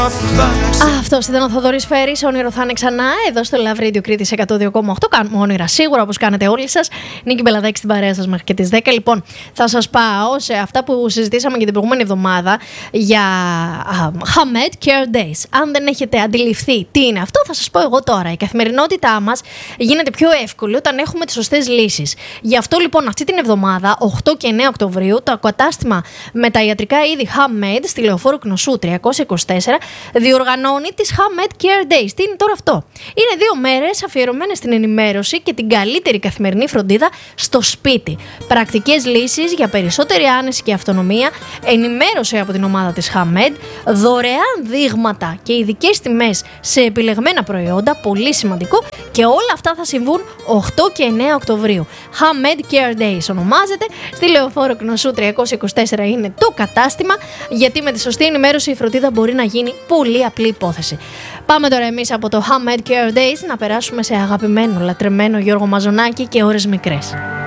Αυτός ήταν ο Θοδωρής Φέρης. Όνειρο θα είναι ξανά εδώ στο Love Radio Κρήτης 102,8. Κάνουμε όνειρα σίγουρα, όπως κάνετε όλοι σας. Νίκη Μπελαδάκη στην παρέα σας μέχρι και τις 10. Λοιπόν, θα σας πάω σε αυτά που συζητήσαμε και την προηγούμενη εβδομάδα για Hamed Care Days. Αν δεν έχετε αντιληφθεί τι είναι αυτό, θα σας πω εγώ τώρα. Η καθημερινότητά μας γίνεται πιο εύκολη όταν έχουμε τις σωστές λύσεις. Γι' αυτό λοιπόν αυτή την εβδομάδα, 8 και 9 Οκτωβρίου, το κατάστημα με τα ιατρικά είδη Hamed στη Λεωφόρο Κνωσού 324 διοργανώνει τις Hamed Care Days. Τι είναι τώρα αυτό? Είναι 2 μέρες αφιερωμένες στην ενημέρωση και την καλύτερη καθημερινή φροντίδα στο σπίτι. Πρακτικές λύσεις για περισσότερη άνεση και αυτονομία, ενημέρωση από την ομάδα της Hamed, δωρεάν δείγματα και ειδικές τιμές σε επιλεγμένα προϊόντα, πολύ σημαντικό, και όλα αυτά θα συμβούν 8 και 9 Οκτωβρίου. Hamed Care Days ονομάζεται, στη Λεωφόρο Κνωσού 324 είναι το κατάστημα, γιατί με τη σωστή ενημέρωση η φροντίδα μπορεί να γίνει πολύ απλή υπόθεση. Πάμε τώρα εμείς από το Hamed Care Days να περάσουμε σε αγαπημένο, λατρεμένο Γιώργο Μαζονάκη και ώρες μικρές.